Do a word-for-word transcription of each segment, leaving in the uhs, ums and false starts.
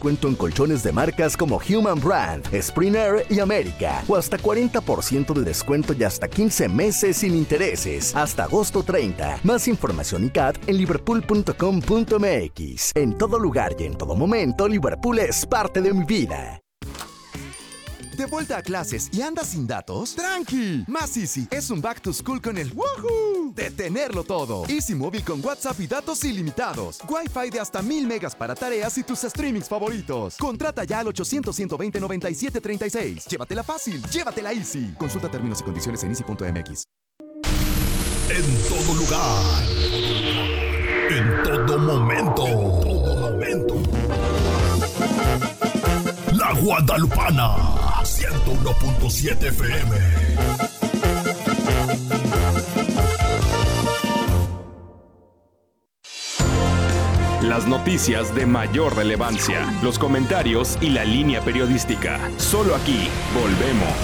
descuento en colchones de marcas como Human Brand, Spring Air y América, o hasta cuarenta por ciento de descuento y hasta quince meses sin intereses, hasta agosto treinta. Más información y C A T en liverpool punto com punto m x. En todo lugar y en todo momento, Liverpool es parte de mi vida. ¿De vuelta a clases y andas sin datos? ¡Tranqui! Más Easy es un back to school con el ¡Woohoo! De tenerlo todo. Easy Móvil con WhatsApp y datos ilimitados. Wi-Fi de hasta mil megas para tareas y tus streamings favoritos. Contrata ya al ochocientos, ciento veinte, noventa y siete treinta y seis. Llévatela fácil, llévatela Easy. Consulta términos y condiciones en easy punto m x. En todo lugar. En todo momento. En todo momento. La Guadalupana. ciento uno punto siete F M. Las noticias de mayor relevancia, los comentarios y la línea periodística. Solo aquí volvemos.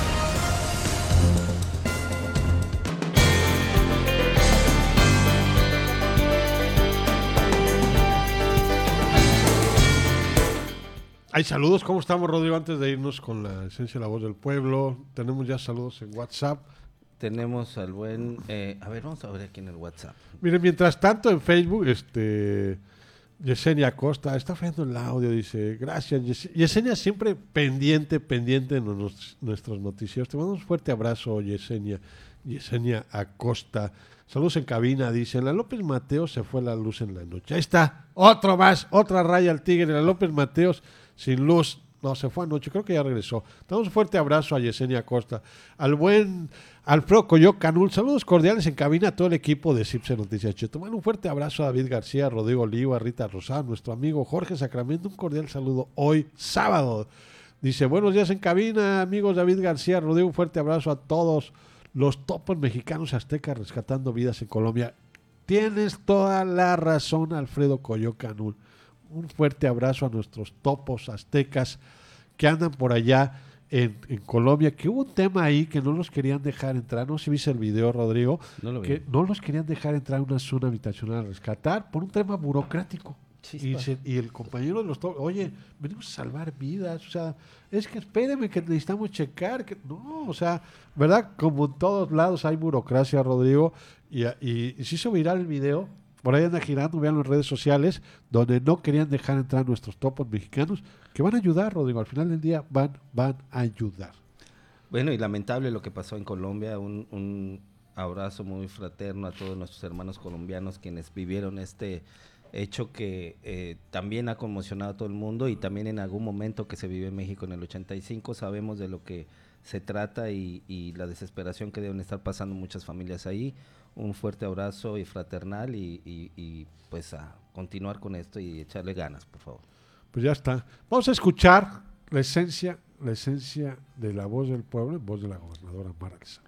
Hay saludos, ¿cómo estamos, Rodrigo? Antes de irnos con la esencia de la voz del pueblo, tenemos ya saludos en WhatsApp. Tenemos al buen... Eh, a ver, vamos a ver aquí en el WhatsApp. Miren, mientras tanto en Facebook, este Yesenia Costa está fallando el audio, dice, gracias. Yes- Yesenia siempre pendiente, pendiente de nos- nuestros noticiarios. Te mando un fuerte abrazo, Yesenia. Yesenia Acosta. Saludos en cabina, dice, la López Mateos se fue la luz en la noche. Ahí está, otro más, otra raya al tigre, la López Mateos sin luz. No, se fue anoche, creo que ya regresó. Damos un fuerte abrazo a Yesenia Costa, al buen Alfredo Coyo Canul. Saludos cordiales en cabina a todo el equipo de Cipse Noticias Cheto. Un fuerte abrazo a David García, Rodrigo Oliva, Rita Rosado, nuestro amigo Jorge Sacramento. Un cordial saludo hoy, sábado. Dice, buenos días en cabina, amigos. David García, Rodrigo, un fuerte abrazo a todos los topos mexicanos aztecas rescatando vidas en Colombia. Tienes toda la razón, Alfredo Coyo Canul. Un fuerte abrazo a nuestros topos aztecas que andan por allá en, en Colombia, que hubo un tema ahí que no los querían dejar entrar. No sé si viste el video, Rodrigo, No lo vi. que no los querían dejar entrar a una zona habitacional a rescatar por un tema burocrático. Y, se- y el compañero de los topos, oye, venimos a salvar vidas, o sea, es que espéreme que necesitamos checar, que no, o sea, ¿verdad? Como en todos lados hay burocracia, Rodrigo, y, y, y se hizo viral el video. Por ahí anda girando, vean en redes sociales, donde no querían dejar entrar a nuestros topos mexicanos, que van a ayudar, Rodrigo, al final del día van, van a ayudar. Bueno, y lamentable lo que pasó en Colombia. Un, un abrazo muy fraterno a todos nuestros hermanos colombianos quienes vivieron este hecho que eh, también ha conmocionado a todo el mundo, y también en algún momento que se vivió en México en el ochenta y cinco. Sabemos de lo que se trata y, y la desesperación que deben estar pasando muchas familias ahí. Un fuerte abrazo y fraternal y, y, y pues a continuar con esto y echarle ganas, por favor. Pues ya está. Vamos a escuchar la esencia, la esencia de la voz del pueblo, en voz de la gobernadora Mara Lezama.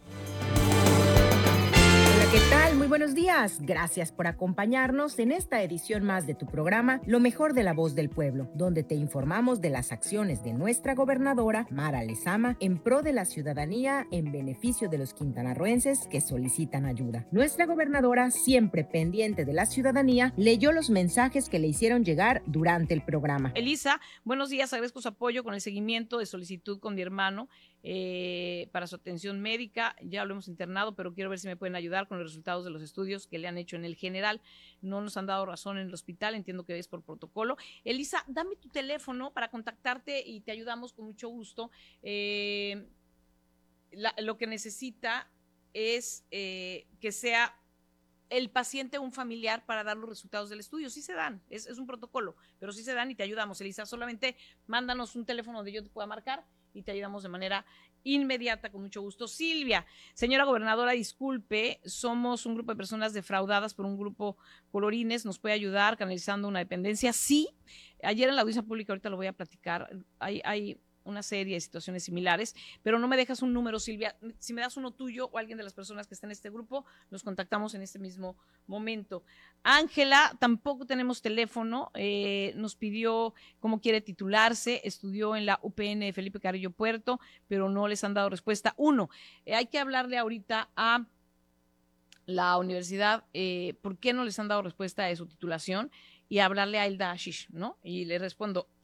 Hola, ¿qué tal? Muy buenos días. Gracias por acompañarnos en esta edición más de tu programa Lo mejor de la voz del pueblo, donde te informamos de las acciones de nuestra gobernadora Mara Lezama en pro de la ciudadanía en beneficio de los quintanarroenses que solicitan ayuda. Nuestra gobernadora, siempre pendiente de la ciudadanía, leyó los mensajes que le hicieron llegar durante el programa. Elisa, buenos días, agradezco su apoyo con el seguimiento de solicitud con mi hermano eh, para su atención médica. Ya lo hemos internado, pero quiero ver si me pueden ayudar con los resultados de los estudios que le han hecho en el general. No nos han dado razón en el hospital, entiendo que es por protocolo. Elisa, dame tu teléfono para contactarte y te ayudamos con mucho gusto. Eh, la, lo que necesita es eh, que sea el paciente o un familiar para dar los resultados del estudio. Sí se dan, es, es un protocolo, pero sí se dan y te ayudamos, Elisa. Solamente mándanos un teléfono donde yo te pueda marcar y te ayudamos de manera inmediata, con mucho gusto. Silvia, señora gobernadora, disculpe, somos un grupo de personas defraudadas por un grupo colorines, ¿nos puede ayudar canalizando una dependencia? Sí, ayer en la audiencia pública, ahorita lo voy a platicar, hay, hay una serie de situaciones similares, pero no me dejas un número, Silvia. Si me das uno tuyo o alguien de las personas que está en este grupo, nos contactamos en este mismo momento. Ángela, tampoco tenemos teléfono, eh, nos pidió cómo quiere titularse, estudió en la U P N Felipe Carrillo Puerto, pero no les han dado respuesta. Uno, eh, hay que hablarle ahorita a la universidad, eh, ¿por qué no les han dado respuesta de su titulación? Y hablarle a Hilda Ashish, ¿no? Y le respondo,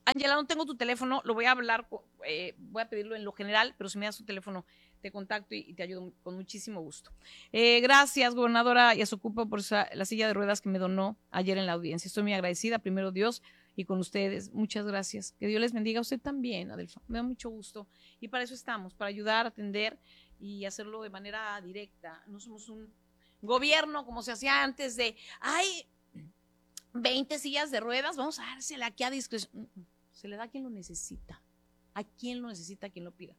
Ángela, no tengo tu teléfono, lo voy a hablar, eh, voy a pedirlo en lo general, pero si me das tu teléfono, te contacto y, y te ayudo con muchísimo gusto. Eh, gracias, gobernadora Yasocupa, por esa, la silla de ruedas que me donó ayer en la audiencia. Estoy muy agradecida, primero Dios y con ustedes. Muchas gracias. Que Dios les bendiga a usted también, Adelfa. Me da mucho gusto. Y para eso estamos, para ayudar, atender y hacerlo de manera directa. No somos un gobierno como se hacía antes de, ay, veinte sillas de ruedas, vamos a dársela aquí a discreción. Se le da a quien lo necesita, a quien lo necesita, a quien lo pida.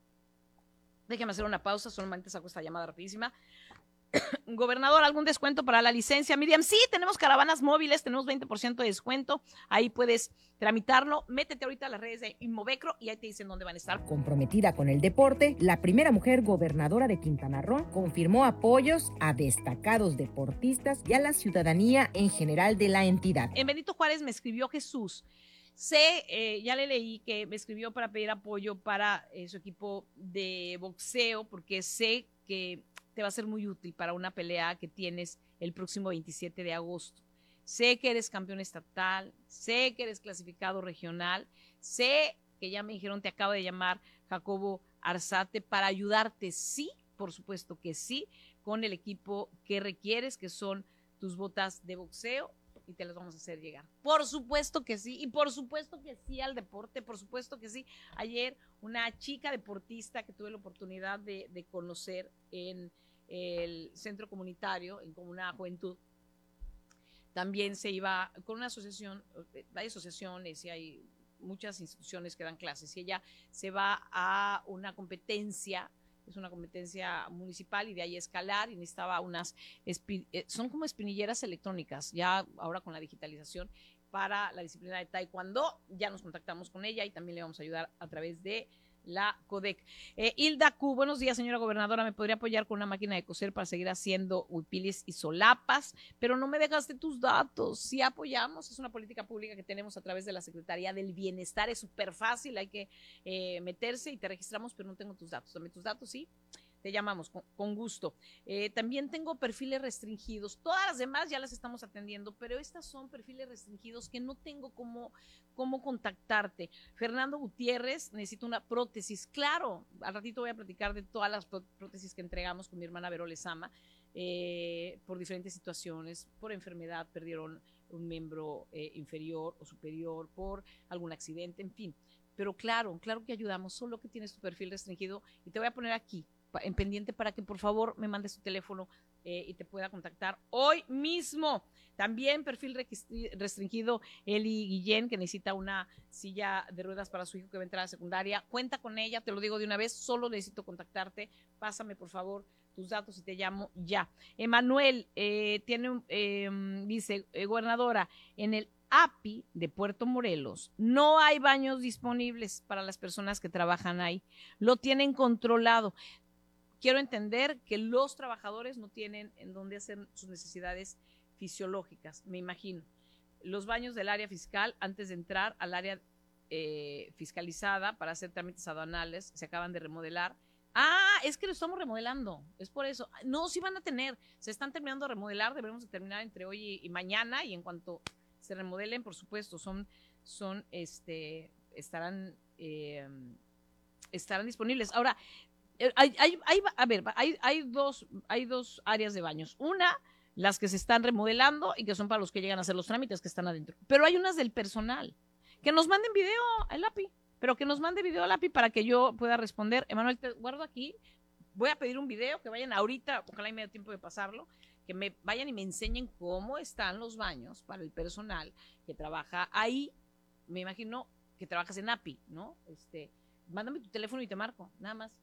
Déjeme hacer una pausa, solamente saco esta llamada rapidísima. Gobernador, ¿algún descuento para la licencia? Miriam, sí, tenemos caravanas móviles, tenemos veinte por ciento de descuento, ahí puedes tramitarlo, métete ahorita a las redes de Inmovecro y ahí te dicen dónde van a estar. Comprometida con el deporte, la primera mujer gobernadora de Quintana Roo confirmó apoyos a destacados deportistas y a la ciudadanía en general de la entidad. En Benito Juárez me escribió Jesús. Sé, eh, ya le leí que me escribió para pedir apoyo para eh, su equipo de boxeo, porque sé que te va a ser muy útil para una pelea que tienes el próximo veintisiete de agosto. Sé que eres campeón estatal, sé que eres clasificado regional, sé que ya me dijeron, te acaba de llamar Jacobo Arzate para ayudarte, sí, por supuesto que sí, con el equipo que requieres, que son tus botas de boxeo, y te las vamos a hacer llegar. Por supuesto que sí, y por supuesto que sí al deporte, por supuesto que sí. Ayer una chica deportista que tuve la oportunidad de, de conocer en el centro comunitario, en Comuna Juventud, también se iba con una asociación, hay asociaciones y hay muchas instituciones que dan clases, y ella se va a una competencia, es una competencia municipal, y de ahí escalar, y necesitaba unas, son como espinilleras electrónicas, ya ahora con la digitalización, para la disciplina de taekwondo. Ya nos contactamos con ella y también le vamos a ayudar a través de la CODEC. Eh, Hilda Q, buenos días, señora gobernadora, ¿me podría apoyar con una máquina de coser para seguir haciendo huipiles y solapas? Pero no me dejaste tus datos. Sí apoyamos, es una política pública que tenemos a través de la Secretaría del Bienestar, es súper fácil, hay que eh, meterse y te registramos, pero no tengo tus datos. Dame tus datos, sí, te llamamos con, con gusto. Eh, también tengo perfiles restringidos, todas las demás ya las estamos atendiendo, pero estas son perfiles restringidos que no tengo cómo, cómo contactarte. Fernando Gutiérrez, necesito una prótesis. Claro, al ratito voy a platicar de todas las prótesis que entregamos con mi hermana Vero Lezama, eh, por diferentes situaciones, por enfermedad, perdieron un miembro eh, inferior o superior, por algún accidente, en fin. Pero claro, claro que ayudamos, solo que tienes tu perfil restringido, y te voy a poner aquí en pendiente para que por favor me mandes tu teléfono eh, y te pueda contactar hoy mismo. También perfil restringido Eli Guillén, que necesita una silla de ruedas para su hijo que va a entrar a la secundaria. Cuenta con ella, te lo digo de una vez, solo necesito contactarte. Pásame por favor tus datos y te llamo ya. Emanuel eh, tiene un, eh, dice, eh, gobernadora, en el A P I de Puerto Morelos no hay baños disponibles para las personas que trabajan ahí. Lo tienen controlado. Quiero entender que los trabajadores no tienen en dónde hacer sus necesidades fisiológicas, me imagino. Los baños del área fiscal, antes de entrar al área eh, fiscalizada para hacer trámites aduanales, se acaban de remodelar. Ah, es que lo estamos remodelando, es por eso. No, sí van a tener, se están terminando de remodelar, debemos de terminar entre hoy y, y mañana, y en cuanto se remodelen, por supuesto, son, son este, estarán, eh, estarán disponibles. Ahora, Hay, hay, hay, a ver, hay, hay, dos, hay dos áreas de baños. Una, las que se están remodelando y que son para los que llegan a hacer los trámites, que están adentro. Pero hay unas del personal. Que nos manden video al A P I, pero que nos mande video al A P I para que yo pueda responder. Emanuel, te guardo aquí. Voy a pedir un video, que vayan ahorita, ojalá y me dé tiempo de pasarlo, que me vayan y me enseñen cómo están los baños para el personal que trabaja ahí. Me imagino que trabajas en A P I, ¿no? Este, mándame tu teléfono y te marco, nada más.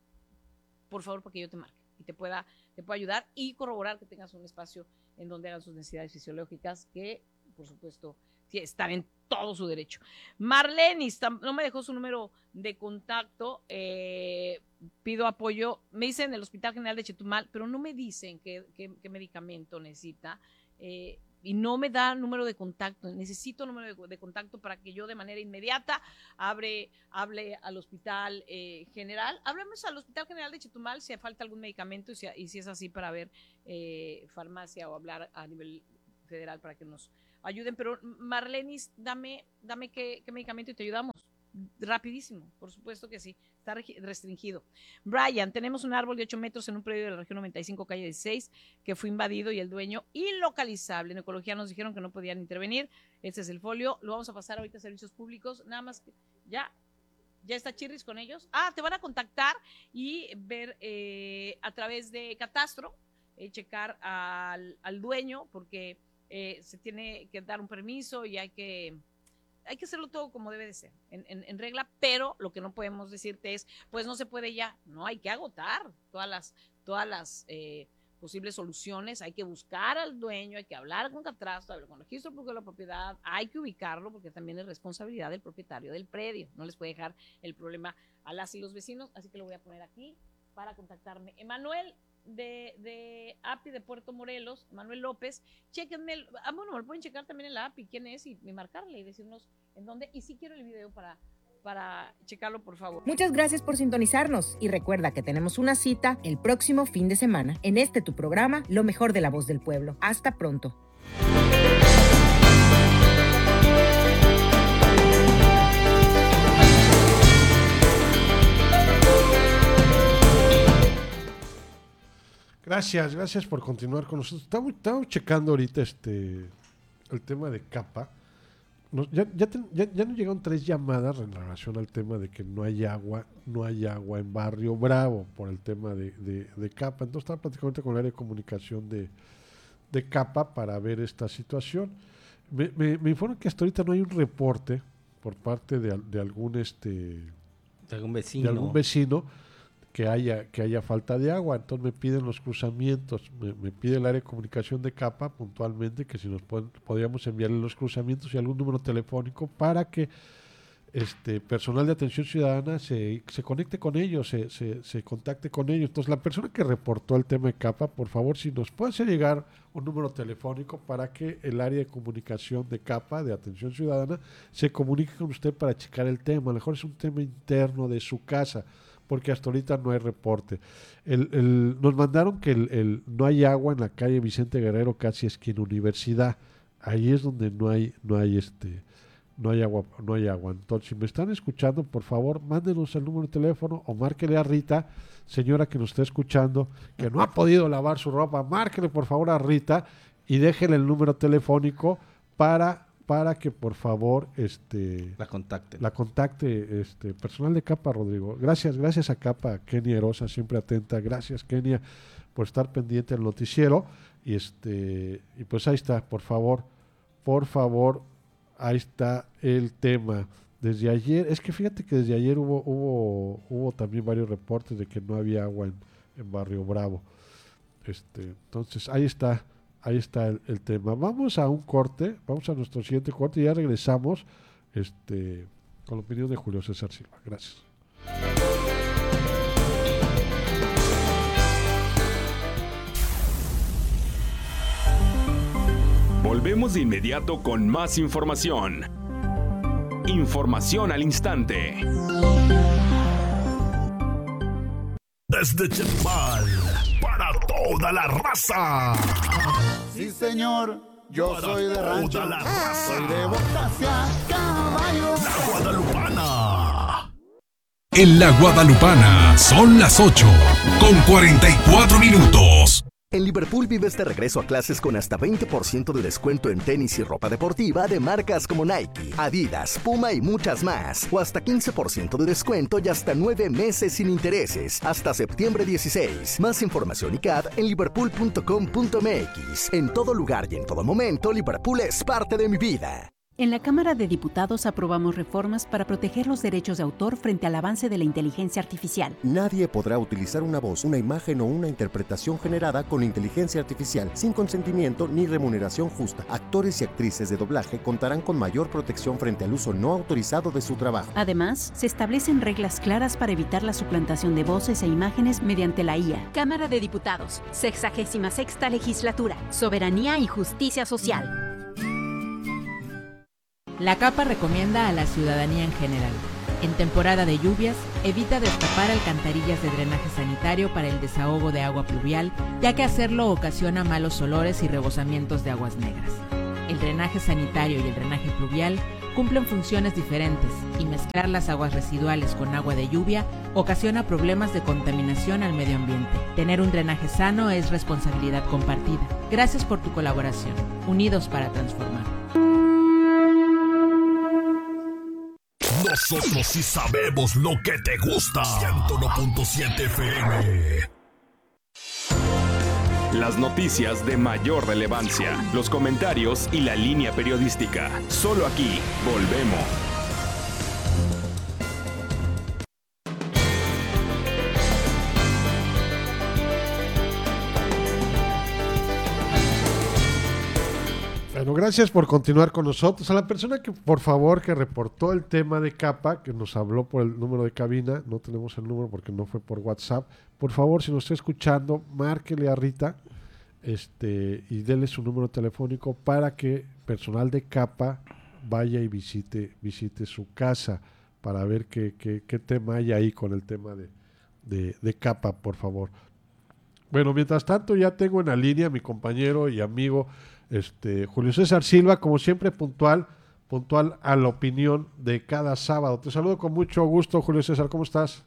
Por favor, para que yo te marque y te pueda, te pueda ayudar y corroborar que tengas un espacio en donde hagan sus necesidades fisiológicas, que, por supuesto, están en todo su derecho. Marlene no me dejó su número de contacto, eh, pido apoyo. Me dicen en el Hospital General de Chetumal, pero no me dicen qué, qué, qué medicamento necesita. Eh, y no me da número de contacto, necesito número de, de contacto para que yo de manera inmediata abre, hable al Hospital eh, General, hablemos al Hospital General de Chetumal si falta algún medicamento y si, y si es así para ver eh, farmacia o hablar a nivel federal para que nos ayuden, pero Marlenis, dame, dame qué, qué medicamento y te ayudamos. Rapidísimo, por supuesto que sí, está restringido. Brian, tenemos un árbol de ocho metros en un predio de la región noventa y cinco, calle dieciséis, que fue invadido y el dueño ilocalizable. En ecología nos dijeron que no podían intervenir. Este es el folio, lo vamos a pasar ahorita a servicios públicos, nada más que ya, ya está Chirris con ellos. Ah, te van a contactar y ver eh, a través de Catastro, eh, checar al, al dueño, porque eh, se tiene que dar un permiso y hay que... hay que hacerlo todo como debe de ser, en, en, en regla, pero lo que no podemos decirte es, pues no se puede ya, no, hay que agotar todas las, todas las eh, posibles soluciones, hay que buscar al dueño, hay que hablar con Catastro, hablar con el registro público de la propiedad, hay que ubicarlo porque también es responsabilidad del propietario del predio, no les puede dejar el problema a las y los vecinos, así que lo voy a poner aquí para contactarme. Emanuel, de, de A P I de Puerto Morelos, Manuel López, chequenme, el, ah, bueno, me lo pueden checar también en la A P I, quién es y, y marcarle y decirnos en dónde, y si quiero el video para, para checarlo, por favor. Muchas gracias por sintonizarnos y recuerda que tenemos una cita el próximo fin de semana en este tu programa, Lo Mejor de la Voz del Pueblo. Hasta pronto. Gracias, gracias por continuar con nosotros. Estamos, estamos checando ahorita este el tema de Capa. Nos, ya, ya, ten, ya, ya nos llegaron tres llamadas en relación al tema de que no hay agua, no hay agua en Barrio Bravo por el tema de, de, de Capa. Entonces estaba prácticamente con el área de comunicación de, de Capa para ver esta situación. Me, me, me informan que hasta ahorita no hay un reporte por parte de, de algún este de algún vecino, de algún vecino que haya que haya falta de agua. Entonces me piden los cruzamientos, me, me pide el área de comunicación de Capa puntualmente que si nos pueden, podríamos enviarle los cruzamientos y algún número telefónico para que este personal de atención ciudadana se, se conecte con ellos, se, se, se contacte con ellos. Entonces la persona que reportó el tema de Capa, por favor, si nos puede hacer llegar un número telefónico para que el área de comunicación de Capa, de atención ciudadana, se comunique con usted para checar el tema. A lo mejor es un tema interno de su casa, porque hasta ahorita no hay reporte. El, el, nos mandaron que el, el, no hay agua en la calle Vicente Guerrero, casi esquina Universidad. Ahí es donde no hay, no hay este, no hay agua, no hay agua. Entonces, si me están escuchando, por favor, mándenos el número de teléfono o márquele a Rita, señora que nos está escuchando, que no ha podido lavar su ropa, márquele por favor a Rita y déjele el número telefónico para para que por favor este la contacte. La contacte este personal de Capa, Rodrigo. Gracias, gracias a Capa, Kenia Erosa, siempre atenta. Gracias, Kenia, por estar pendiente del noticiero. Y este y pues ahí está, por favor, por favor, ahí está el tema. Desde ayer, es que fíjate que desde ayer hubo hubo hubo también varios reportes de que no había agua en, en Barrio Bravo. Este, entonces ahí está. Ahí está el, el tema. Vamos a un corte, vamos a nuestro siguiente corte y ya regresamos este, con la opinión de Julio César Silva. Gracias. Volvemos de inmediato con más información. Información al instante. Desde Chetumal, para toda la raza. Sí, señor, yo para soy de rancho. Toda la raza. Soy de botas y a caballo. La Guadalupana. En la Guadalupana son las ocho con cuarenta y cuatro minutos. En Liverpool vives de regreso a clases con hasta veinte por ciento de descuento en tenis y ropa deportiva de marcas como Nike, Adidas, Puma y muchas más. O hasta quince por ciento de descuento y hasta nueve meses sin intereses. Hasta septiembre dieciséis. Más información y C A D en liverpool punto com punto m x. En todo lugar y en todo momento, Liverpool es parte de mi vida. En la Cámara de Diputados aprobamos reformas para proteger los derechos de autor frente al avance de la inteligencia artificial. Nadie podrá utilizar una voz, una imagen o una interpretación generada con inteligencia artificial sin consentimiento ni remuneración justa. Actores y actrices de doblaje contarán con mayor protección frente al uso no autorizado de su trabajo. Además, se establecen reglas claras para evitar la suplantación de voces e imágenes mediante la I A. Cámara de Diputados, sexagésima sexta legislatura, soberanía y justicia social. La CAPA recomienda a la ciudadanía en general, en temporada de lluvias, evita destapar alcantarillas de drenaje sanitario para el desahogo de agua pluvial, ya que hacerlo ocasiona malos olores y rebosamientos de aguas negras. el drenaje sanitario y el drenaje pluvial cumplen funciones diferentes y mezclar las aguas residuales con agua de lluvia ocasiona problemas de contaminación al medio ambiente. Tener un drenaje sano es responsabilidad compartida. Gracias por tu colaboración. Unidos para transformar. Nosotros sí sabemos lo que te gusta. ciento uno punto siete F M. Las noticias de mayor relevancia, los comentarios y la línea periodística. Solo aquí volvemos. Bueno, gracias por continuar con nosotros. A la persona que, por favor, que reportó el tema de Capa, que nos habló por el número de cabina, no tenemos el número porque no fue por WhatsApp. Por favor, si nos está escuchando, márquele a Rita este, y dele su número telefónico para que personal de Capa vaya y visite, visite su casa para ver qué, qué, qué tema hay ahí con el tema de, de, de Capa, por favor. Bueno, mientras tanto ya tengo en la línea a mi compañero y amigo Este, Julio César Silva, como siempre puntual, puntual a la opinión de cada sábado. Te saludo con mucho gusto, Julio César, ¿cómo estás?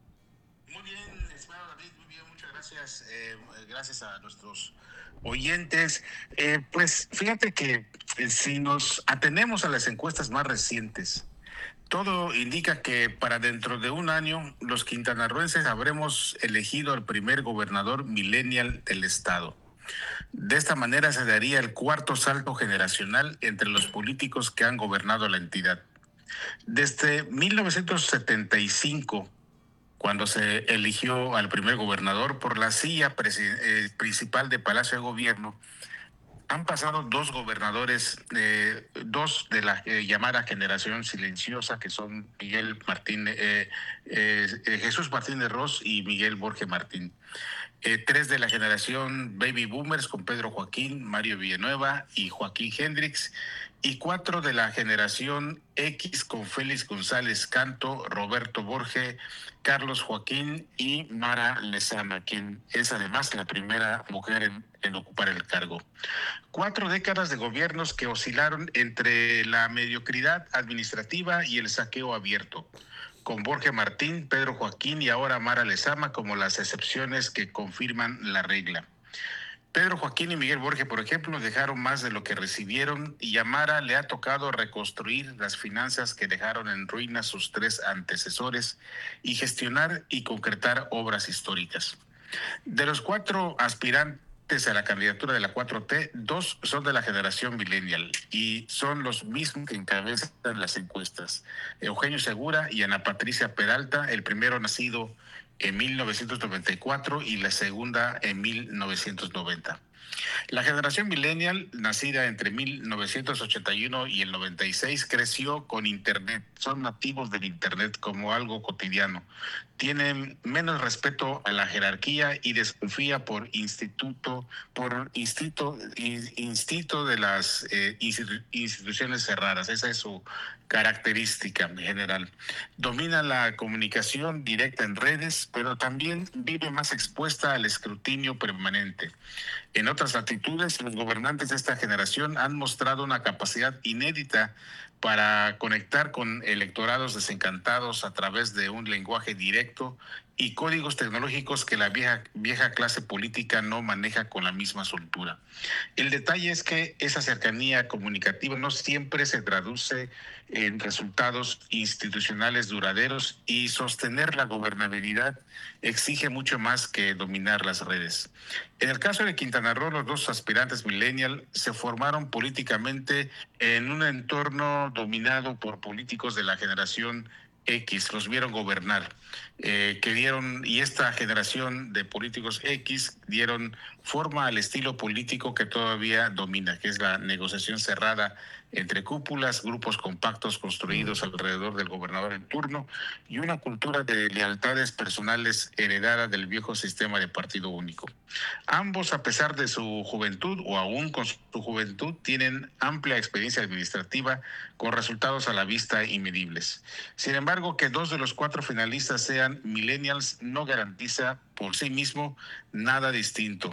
Muy bien, estimado David, muy bien, muchas gracias. Eh, gracias a nuestros oyentes. Eh, pues fíjate que eh, si nos atenemos a las encuestas más recientes, todo indica que para dentro de un año los quintanarroenses habremos elegido al primer gobernador millennial del estado. De esta manera se daría el cuarto salto generacional entre los políticos que han gobernado la entidad. Desde mil novecientos setenta y cinco, cuando se eligió al primer gobernador por la silla presi- eh, principal de Palacio de Gobierno, han pasado dos gobernadores, eh, dos de la eh, llamada generación silenciosa, que son Miguel Martín, eh, eh, eh, Jesús Martínez Ros y Miguel Borge Martín. Eh, tres de la generación Baby Boomers con Pedro Joaquín, Mario Villanueva y Joaquín Hendrix, y cuatro de la generación X con Félix González Canto, Roberto Borge, Carlos Joaquín y Mara Lezama, quien es además la primera mujer en, en ocupar el cargo. Cuatro décadas de gobiernos que oscilaron entre la mediocridad administrativa y el saqueo abierto, con Borge Martín, Pedro Joaquín y ahora Mara Lezama como las excepciones que confirman la regla. Pedro Joaquín y Miguel Borge, por ejemplo, dejaron más de lo que recibieron, y a Mara le ha tocado reconstruir las finanzas que dejaron en ruinas sus tres antecesores y gestionar y concretar obras históricas. De los cuatro aspirantes a la candidatura de la cuatro T, dos son de la generación millennial y son los mismos que encabezan las encuestas: Eugenio Segura y Ana Patricia Peralta, el primero nacido en mil novecientos noventa y cuatro y la segunda en mil novecientos noventa. La generación millennial, nacida entre mil novecientos ochenta y uno y el noventa y seis, creció con Internet. Son nativos del Internet como algo cotidiano. Tienen menos respeto a la jerarquía y desconfía por instituto, por instinto, instinto de las eh, instituciones cerradas. Esa es su característica en general. Domina la comunicación directa en redes, pero también vive más expuesta al escrutinio permanente. En otras latitudes, los gobernantes de esta generación han mostrado una capacidad inédita para conectar con electorados desencantados a través de un lenguaje directo y códigos tecnológicos que la vieja, vieja clase política no maneja con la misma soltura. El detalle es que esa cercanía comunicativa no siempre se traduce en resultados institucionales duraderos, y sostener la gobernabilidad exige mucho más que dominar las redes. En el caso de Quintana Roo, los dos aspirantes millennial se formaron políticamente en un entorno dominado por políticos de la generación X, los vieron gobernar, eh, que dieron, y esta generación de políticos X dieron forma al estilo político que todavía domina, que es la negociación cerrada entre cúpulas, grupos compactos construidos alrededor del gobernador en turno y una cultura de lealtades personales heredada del viejo sistema de partido único. Ambos, a pesar de su juventud o aún con su juventud, tienen amplia experiencia administrativa con resultados a la vista y medibles. Sin embargo, que dos de los cuatro finalistas sean millennials no garantiza por sí mismo nada distinto.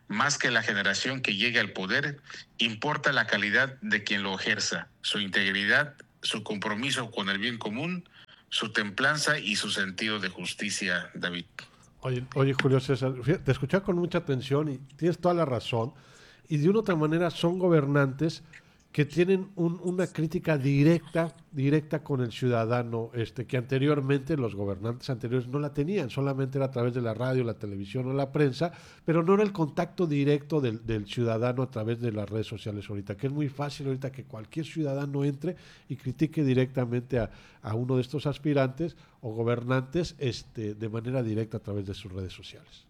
Más que la generación que llegue al poder, importa la calidad de quien lo ejerza, su integridad, su compromiso con el bien común, su templanza y su sentido de justicia, David. Oye, oye Julio César, te escuché con mucha atención y tienes toda la razón. Y de una u otra manera son gobernantes que tienen un, una crítica directa, directa con el ciudadano, este, que anteriormente los gobernantes anteriores no la tenían, solamente era a través de la radio, la televisión o la prensa, pero no era el contacto directo del, del ciudadano a través de las redes sociales ahorita, que es muy fácil ahorita que cualquier ciudadano entre y critique directamente a, a uno de estos aspirantes o gobernantes este, de manera directa a través de sus redes sociales.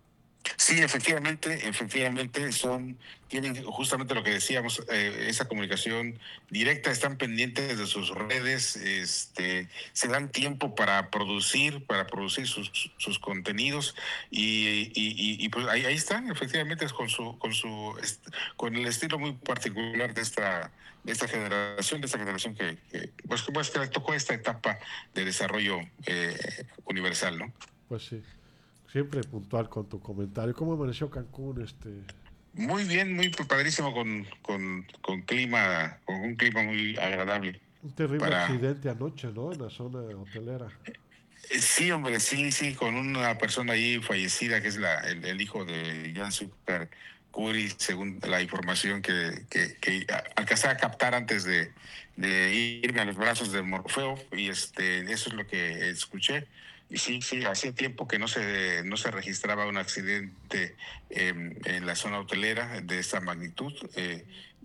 Sí, efectivamente, efectivamente son, tienen justamente lo que decíamos, eh, esa comunicación directa, están pendientes de sus redes, este, se dan tiempo para producir, para producir sus, sus contenidos y, y, y, y pues ahí, ahí están, efectivamente, con su, con su, con el estilo muy particular de esta, de esta generación, de esta generación que, que pues, pues que le tocó esta etapa de desarrollo eh, universal, ¿no? Pues sí. Siempre puntual con tu comentario. ¿Cómo amaneció Cancún? Este? Muy bien, muy padrísimo, con, con, con clima, con un clima muy agradable. Un terrible para... accidente anoche, ¿no? En la zona hotelera. Sí, hombre, sí, sí, con una persona ahí fallecida, que es la, el, el hijo de Jan Super Curi, según la información que, que, que alcancé a captar antes de, de irme a los brazos de Morfeo, y este, eso es lo que escuché. Y sí, sí, hacía tiempo que no se no se registraba un accidente eh, en la zona hotelera de esta magnitud. Eh,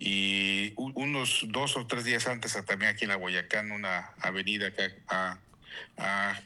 y un, unos dos o tres días antes, también aquí en la Guayacán, una avenida que ha, ha,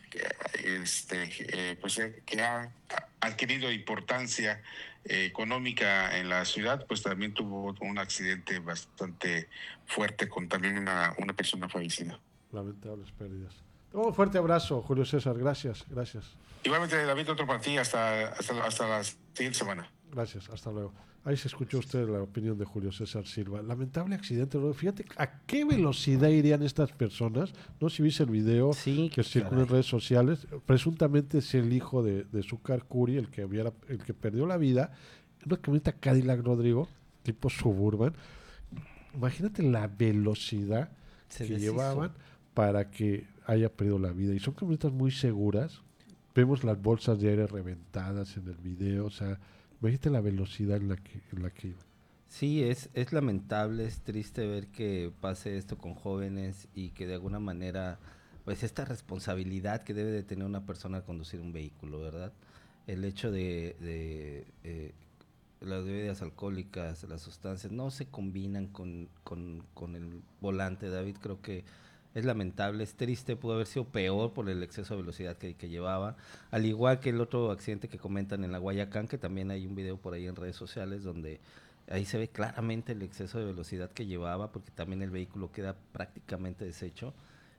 este, eh, pues, eh, que ha adquirido importancia eh, económica en la ciudad, pues también tuvo un accidente bastante fuerte con también una, una persona fallecida. Lamentables pérdidas. Un fuerte abrazo, Julio César. Gracias, gracias. Igualmente, David, otro para ti hasta, hasta, hasta la siguiente semana. Gracias, hasta luego. Ahí se escuchó usted la opinión de Julio César Silva. Lamentable accidente. Fíjate a qué velocidad irían estas personas. No sé si viste el video sí, que circula en redes sociales. Presuntamente es el hijo de, de Zúcar Curi, el que, hubiera, el que perdió la vida. Una camioneta Cadillac, Rodrigo, tipo Suburban. Imagínate la velocidad se que deshizo. llevaban para que haya perdido la vida. Y son camionetas muy seguras. Vemos las bolsas de aire reventadas en el video. O sea, imagínate la velocidad en la que, en la que iba. Sí, es, es lamentable, es triste ver que pase esto con jóvenes y que de alguna manera, pues esta responsabilidad que debe de tener una persona al conducir un vehículo, ¿verdad? El hecho de, de eh, las bebidas alcohólicas, las sustancias, no se combinan con, con, con el volante, David. Creo que es lamentable, es triste, pudo haber sido peor por el exceso de velocidad que, que llevaba, al igual que el otro accidente que comentan en la Guayacán, que también hay un video por ahí en redes sociales donde ahí se ve claramente el exceso de velocidad que llevaba, porque también el vehículo queda prácticamente deshecho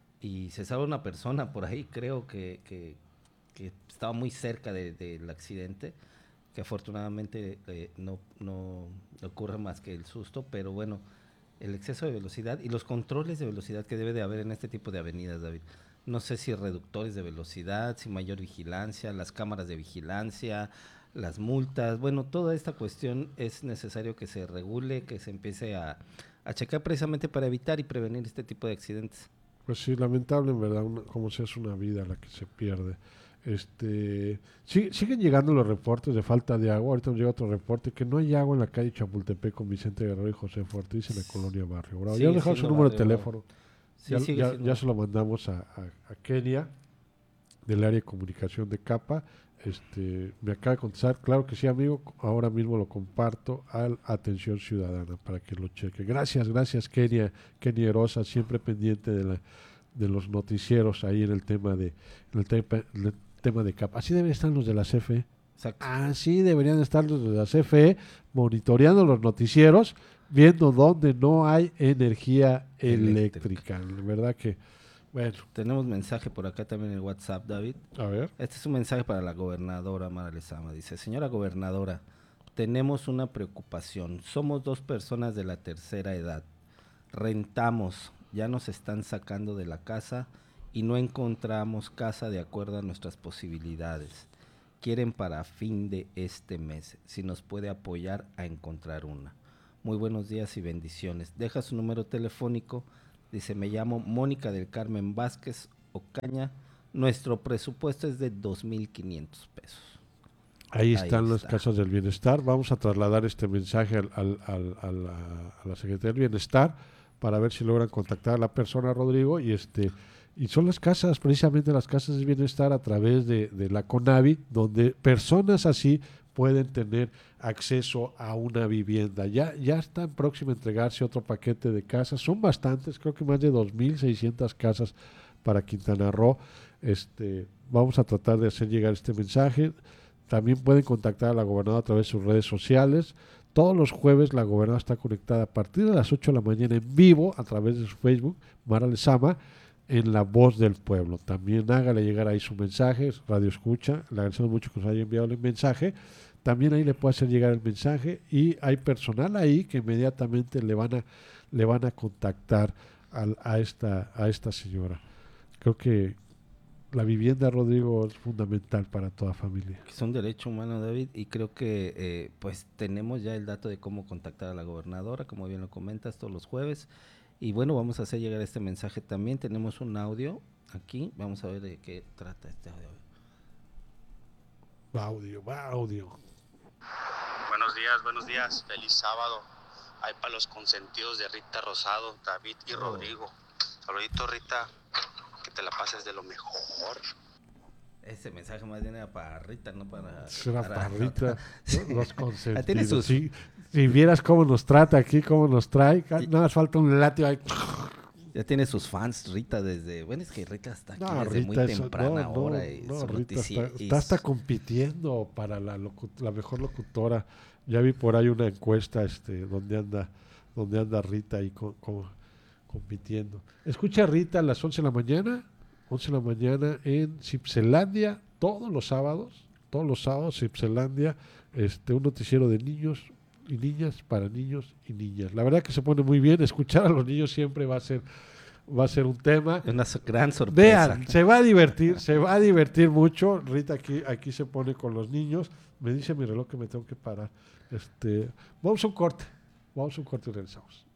y se salva una persona por ahí, creo que, que, que estaba muy cerca de, del accidente, que afortunadamente eh, no, no ocurre más que el susto, pero bueno, el exceso de velocidad y los controles de velocidad que debe de haber en este tipo de avenidas, David. No sé si reductores de velocidad, si mayor vigilancia, las cámaras de vigilancia, las multas. Bueno, toda esta cuestión es necesario que se regule, que se empiece a, a checar precisamente para evitar y prevenir este tipo de accidentes. Pues sí, lamentable en verdad, una, como si es una vida la que se pierde. Este, sí, siguen llegando los reportes de falta de agua. Ahorita nos llega otro reporte que no hay agua en la calle Chapultepec con Vicente Guerrero y José Ortiz en la colonia Barrio Bravo. Ya nos dejamos su número de teléfono. Sí, ya, ya, ya se lo mandamos a, a, a Kenia del área de comunicación de CAPA. Este, me acaba de contestar, claro que sí, amigo, ahora mismo lo comparto al Atención Ciudadana para que lo cheque. Gracias, gracias Kenia, Kenia Erosa, siempre pendiente de la de los noticieros ahí en el tema de en el tema, en el tema de CAPA. Así deben estar los de la C F E. Exacto. Así deberían estar los de la C F E monitoreando los noticieros, viendo dónde no hay energía eléctrica. La verdad que, bueno. Tenemos mensaje por acá también en el WhatsApp, David. A ver. Este es un mensaje para la gobernadora Mara Lezama. Dice, señora gobernadora, tenemos una preocupación. Somos dos personas de la tercera edad. Rentamos, ya nos están sacando de la casa y no encontramos casa de acuerdo a nuestras posibilidades. quieren para fin de este mes, si nos puede apoyar a encontrar una. Muy buenos días y bendiciones. Deja su número telefónico, dice, me llamo Mónica del Carmen Vázquez Ocaña, nuestro presupuesto es de dos mil quinientos pesos. Ahí, Ahí están está. las casas del bienestar. Vamos a trasladar este mensaje al, al, al, a, la, a la Secretaría del Bienestar para ver si logran contactar a la persona, Rodrigo, y este y son las casas, precisamente las casas del bienestar a través de, de la CONAVI, donde personas así pueden tener acceso a una vivienda. Ya, ya están próximos a entregarse otro paquete de casas, son bastantes, creo que más de dos mil seiscientas casas para Quintana Roo. Este, vamos a tratar de hacer llegar este mensaje. También pueden contactar a la gobernadora a través de sus redes sociales. Todos los jueves la gobernadora está conectada a partir de las ocho de la mañana en vivo a través de su Facebook, Mara Lezama, en La Voz del Pueblo. También hágale llegar ahí su mensaje, Radio Escucha. Le agradecemos mucho que nos haya enviado el mensaje. También ahí le puede hacer llegar el mensaje y hay personal ahí que inmediatamente le van a, le van a contactar a, a, esta, a esta señora. Creo que la vivienda, Rodrigo, es fundamental para toda familia. Es un derecho humano, David, y creo que eh, pues tenemos ya el dato de cómo contactar a la gobernadora, como bien lo comentas, todos los jueves. Y bueno, vamos a hacer llegar este mensaje también. Tenemos un audio aquí, vamos a ver de qué trata este audio. Va audio, va audio. Buenos días, buenos días, feliz sábado. Hay para los consentidos de Rita Rosado, David y oh. Rodrigo. Saludito, Rita, que te la pases de lo mejor. Ese mensaje más bien era para Rita, no para... Era para, para Rita, ¿no? Los consentidos. Tiene sus... si, si vieras cómo nos trata aquí, cómo nos trae, nada más falta un látigo ahí. Ya tiene sus fans Rita desde... Bueno, es que Rita está aquí no, desde Rita muy eso, temprana no, hora. No, y no, su Rita noticia, está, y está hasta compitiendo para la, locu- la mejor locutora. Ya vi por ahí una encuesta este, donde anda donde anda Rita ahí con, con, compitiendo. Escucha a Rita a las once de la mañana, once de la mañana en Cipselandia, todos los sábados, todos los sábados Cipselandia, este, un noticiero de niños y niñas para niños y niñas. La verdad que se pone muy bien, escuchar a los niños siempre va a ser va a ser un tema. Una gran sorpresa. Vean, se va a divertir, se va a divertir mucho. Rita aquí, aquí se pone con los niños. Me dice mi reloj que me tengo que parar. Este, vamos a un corte, vamos a un corte y regresamos.